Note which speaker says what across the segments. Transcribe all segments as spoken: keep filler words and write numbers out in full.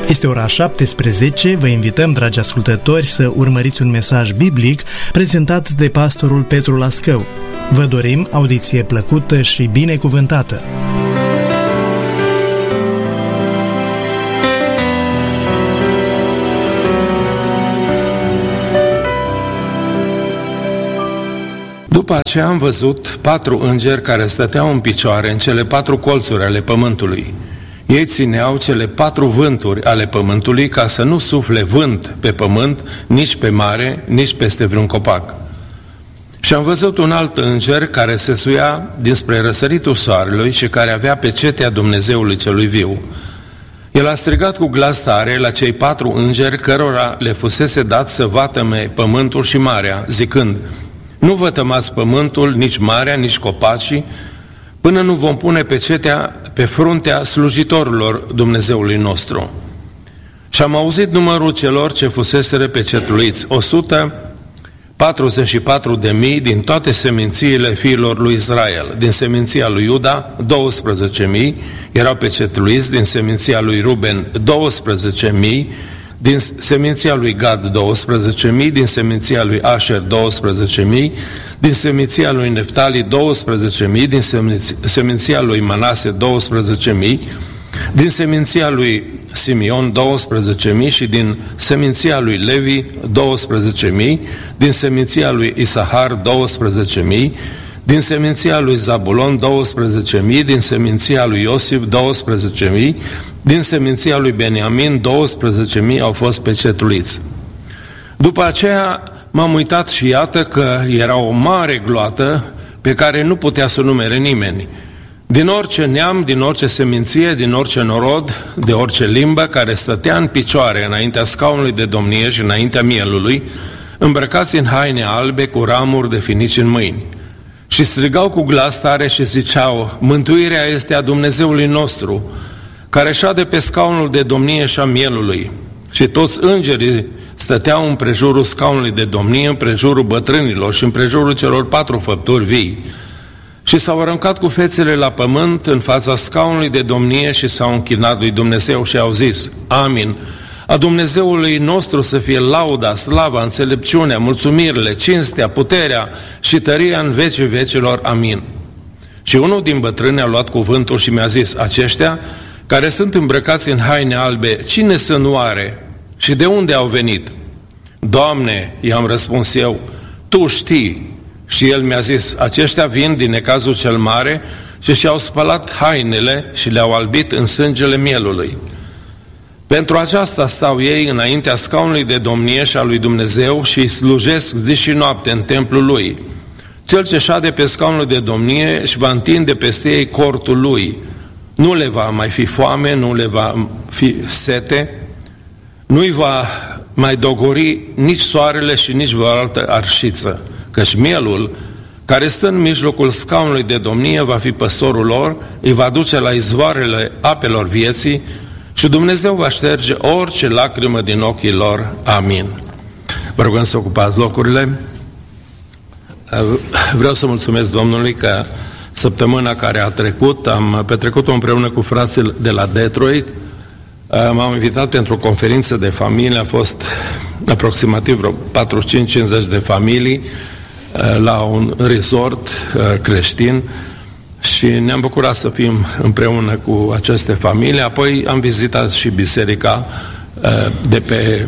Speaker 1: Este ora șaptesprezece, vă invităm, dragi ascultători, să urmăriți un mesaj biblic prezentat de pastorul Petru Lascău. Vă dorim audiție plăcută și binecuvântată!
Speaker 2: După aceea am văzut patru îngeri care stăteau în picioare în cele patru colțuri ale pământului. Ei țineau cele patru vânturi ale pământului ca să nu sufle vânt pe pământ, nici pe mare, nici peste vreun copac. Și am văzut un alt înger care se suia dinspre răsăritul soarelui și care avea pecetea Dumnezeului celui viu. El a strigat cu glas tare la cei patru îngeri cărora le fusese dat să vătăme pământul și marea, zicând: nu vătămați pământul, nici marea, nici copacii, până nu vom pune pecetea pe fruntea slujitorilor Dumnezeului nostru. Și am auzit numărul celor ce fuseseră pecetluiți, o sută patruzeci și patru de mii din toate semințiile fiilor lui Israel. Din seminția lui Iuda, douăsprezece mii erau pecetluiți, din seminția lui Ruben, douăsprezece mii, din seminția lui Gad, douăsprezece mii, din seminția lui Asher, douăsprezece mii, din seminția lui Neftali, douăsprezece mii, din seminția lui Manase, douăsprezece mii, din seminția lui Simeon, douăsprezece mii și din seminția lui Levi, douăsprezece mii, din seminția lui Isahar, douăsprezece mii, din seminția lui Zabulon, douăsprezece mii, din seminția lui Iosif, douăsprezece mii, din seminția lui Beniamin, douăsprezece mii au fost pecetluiți. După aceea m-am uitat și iată că era o mare gloată pe care nu putea să o numere nimeni. Din orice neam, din orice seminție, din orice norod, de orice limbă, care stătea în picioare înaintea scaunului de domnie și înaintea mielului, îmbrăcați în haine albe cu ramuri de finici în mâini. Și strigau cu glas tare și ziceau: mântuirea este a Dumnezeului nostru, care șade pe scaunul de domnie și a mielului. Și toți îngerii stăteau împrejurul scaunului de domnie, împrejurul bătrânilor și împrejurul celor patru făpturi vii. Și s-au aruncat cu fețele la pământ în fața scaunului de domnie și s-au închinat lui Dumnezeu și au zis: amin. A Dumnezeului nostru să fie lauda, slava, înțelepciunea, mulțumirile, cinstea, puterea și tăria în vecii vecilor. Amin. Și unul din bătrâni a luat cuvântul și mi-a zis: aceștia care sunt îmbrăcați în haine albe, cine sunt oare și de unde au venit? Doamne, i-am răspuns eu, Tu știi. Și el mi-a zis: aceștia vin din necazul cel mare și și-au spălat hainele și le-au albit în sângele mielului. Pentru aceasta stau ei înaintea scaunului de domnie și a lui Dumnezeu și îi slujesc zi și noapte în templul lui. Cel ce șade pe scaunul de domnie își va întinde peste ei cortul lui. Nu le va mai fi foame, nu le va fi sete, nu-i va mai dogori nici soarele și nici vreo altă arșiță, căci mielul care stă în mijlocul scaunului de domnie va fi păstorul lor, îi va duce la izvoarele apelor vieții și Dumnezeu va șterge orice lacrimă din ochii lor. Amin. Vă rugăm să ocupați locurile. Vreau să mulțumesc Domnului că săptămâna care a trecut am petrecut-o împreună cu frații de la Detroit. M-am invitat pentru o conferință de familie, a fost aproximativ vreo patruzeci și cinci cincizeci de familii la un resort creștin și ne-am bucurat să fim împreună cu aceste familii. Apoi am vizitat și biserica de pe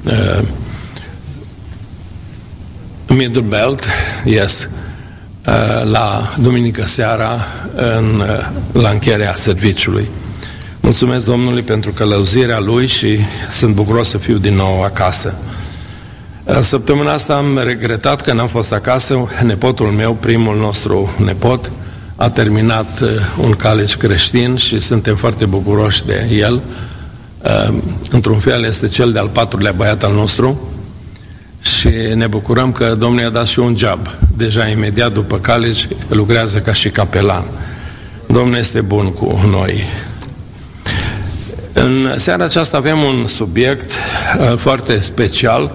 Speaker 2: Middle Belt, yes, la duminică seara în, la încheierea serviciului. Mulțumesc Domnului pentru călăuzirea Lui și sunt bucuros să fiu din nou acasă. Săptămâna asta am regretat că n-am fost acasă. Nepotul meu, primul nostru nepot, a terminat un college creștin și suntem foarte bucuroși de el. Într-un fel este cel de-al patrulea băiat al nostru și ne bucurăm că Domnul i-a dat și un job. Deja imediat după college lucrează ca și capelan. Domnul este bun cu noi. În seara aceasta avem un subiect uh, foarte special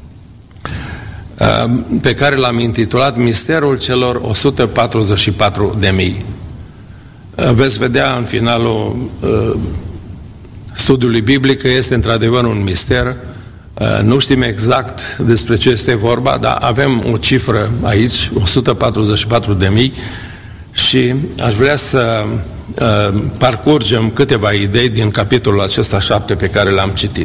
Speaker 2: uh, pe care l-am intitulat Misterul celor o sută patruzeci și patru de mii. Uh, veți vedea în finalul uh, studiului biblic, că este într-adevăr un mister. Nu știm exact despre ce este vorba, dar avem o cifră aici, o sută patruzeci și patru de mii, și aș vrea să uh, parcurgem câteva idei din capitolul acesta șapte pe care l-am citit.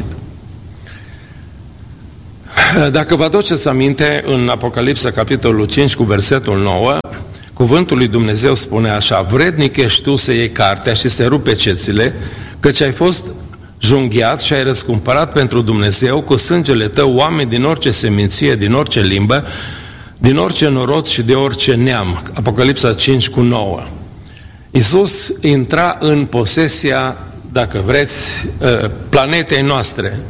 Speaker 2: Dacă vă aduceți aminte, în Apocalipsa, capitolul cinci, cu versetul nouă, cuvântul lui Dumnezeu spune așa: vrednic ești tu să iei cartea și să rupe cețile, căci ai fost junghiat și ai răscumpărat pentru Dumnezeu cu sângele tău oameni din orice seminție, din orice limbă, din orice norod și de orice neam. Apocalipsa cinci cu nouă. Iisus intra în posesia, dacă vreți, planetei noastre,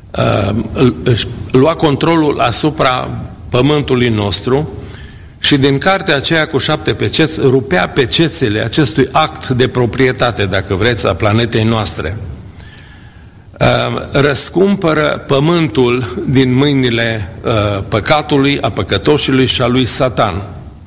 Speaker 2: lua controlul asupra pământului nostru și din cartea aceea cu șapte peceți rupea pecețele acestui act de proprietate, dacă vreți, a planetei noastre. Răscumpără pământul din mâinile păcatului, a păcătoșului și a lui Satan.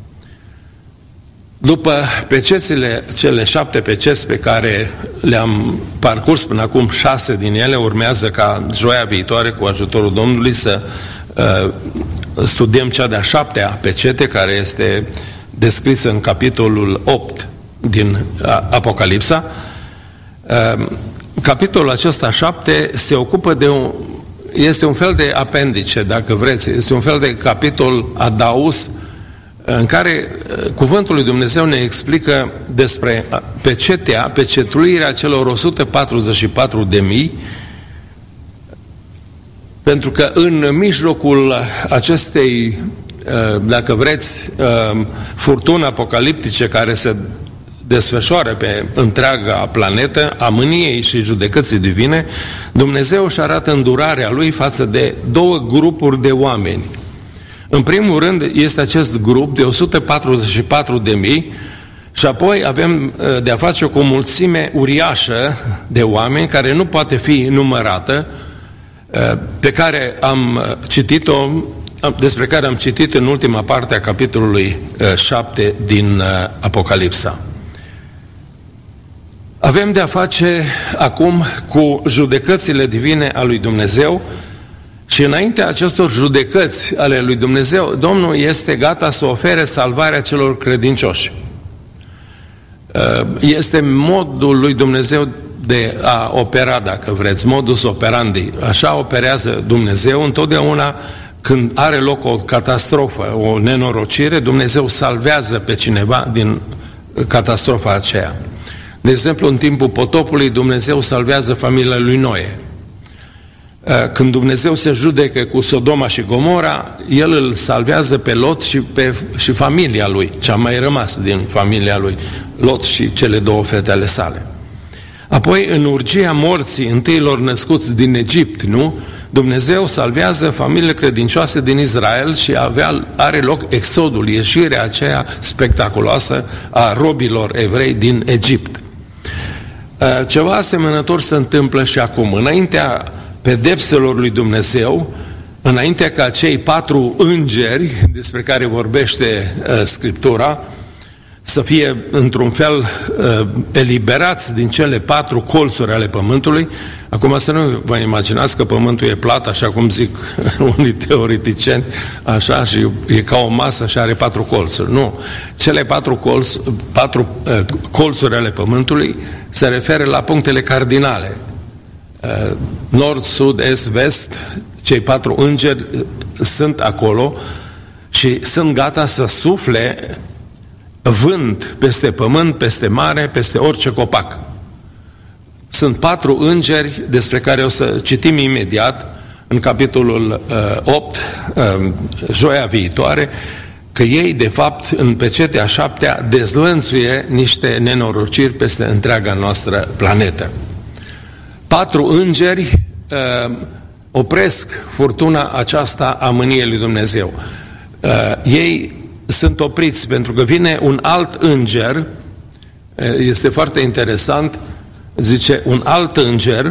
Speaker 2: După pecețile, cele șapte peceți pe care le-am parcurs până acum, șase din ele, urmează ca joia viitoare, cu ajutorul Domnului, să uh, studiem cea de-a șaptea pecete, care este descrisă în capitolul opt din Apocalipsa. Uh, capitolul acesta șapte se ocupă de un, este un fel de apendice, dacă vreți, este un fel de capitol adaus, în care cuvântul lui Dumnezeu ne explică despre pecetea, pecetluirea celor o sută patruzeci și patru de mii, pentru că în mijlocul acestei, dacă vreți, furtuni apocaliptice care se desfășoară pe întreaga planetă, a mâniei și judecății divine, Dumnezeu își arată îndurarea Lui față de două grupuri de oameni. În primul rând este acest grup de o sută patruzeci și patru de mii și apoi avem de-a face cu o mulțime uriașă de oameni care nu poate fi numărată, pe care am citit-o, despre care am citit în ultima parte a capitolului șapte din Apocalipsa. Avem de-a face acum cu judecățile divine a lui Dumnezeu. Și înaintea acestor judecăți ale lui Dumnezeu, Domnul este gata să ofere salvarea celor credincioși. Este modul lui Dumnezeu de a opera, dacă vreți, modus operandi. Așa operează Dumnezeu întotdeauna când are loc o catastrofă, o nenorocire, Dumnezeu salvează pe cineva din catastrofa aceea. De exemplu, în timpul potopului, Dumnezeu salvează familia lui Noe. Când Dumnezeu se judecă cu Sodoma și Gomora, El îl salvează pe Lot și, pe, și familia lui, ce a mai rămas din familia lui, Lot și cele două fete ale sale. Apoi, în urgia morții întâilor născuți din Egipt, nu? Dumnezeu salvează familiile credincioase din Israel și avea, are loc exodul, ieșirea aceea spectaculoasă a robilor evrei din Egipt. Ceva asemănător se întâmplă și acum. Înaintea pedepselor lui Dumnezeu, înainte ca cei patru îngeri despre care vorbește uh, Scriptura să fie într-un fel uh, eliberați din cele patru colțuri ale pământului. Acum să nu vă imaginați că pământul e plat, așa cum zic unii teoreticieni, așa, și e ca o masă și are patru colțuri. Nu. Cele patru, colț, patru uh, colțuri ale pământului se referă la punctele cardinale. Nord, sud, est, vest, cei patru îngeri sunt acolo și sunt gata să sufle vânt peste pământ, peste mare, peste orice copac. Sunt patru îngeri despre care o să citim imediat în capitolul uh, opt, uh, joia viitoare, că ei, de fapt, în pecetea șaptea, dezlănțuie niște nenorociri peste întreaga noastră planetă. Patru îngeri uh, opresc furtuna aceasta a mâniei lui Dumnezeu. Uh, ei sunt opriți pentru că vine un alt înger, uh, este foarte interesant, zice, un alt înger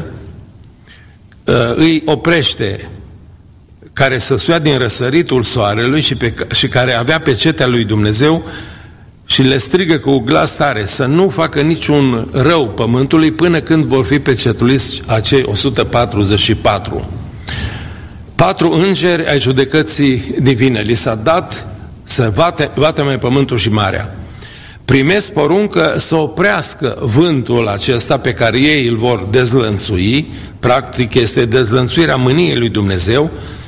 Speaker 2: uh, îi oprește, care să suia din răsăritul soarelui și, pe, și care avea pecetea lui Dumnezeu și le strigă cu glas tare să nu facă niciun rău pământului până când vor fi pecetuiți acei o sută patruzeci și patru. Patru îngeri ai judecății divine. Li s-a dat să vate, vateme pământul și marea. Primesc poruncă să oprească vântul acesta pe care ei îl vor dezlănțui, practic este dezlănțuirea mâniei lui Dumnezeu,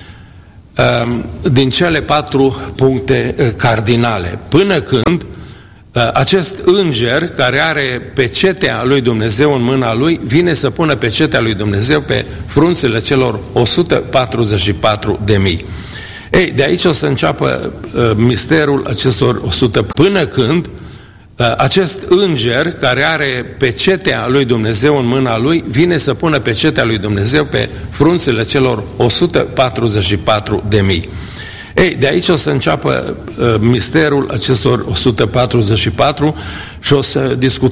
Speaker 2: din cele patru puncte cardinale, până când acest înger care are pecetea lui Dumnezeu în mâna lui vine să pună pecetea lui Dumnezeu pe frunțile celor o sută patruzeci și patru de mii. Ei, de aici o să înceapă uh, misterul acestor o sută, până când uh, acest înger care are pecetea lui Dumnezeu în mâna lui vine să pună pecetea lui Dumnezeu pe frunțile celor o sută patruzeci și patru de mii. Ei, de aici o să înceapă uh, misterul acestor o sută patruzeci și patru și o să discutăm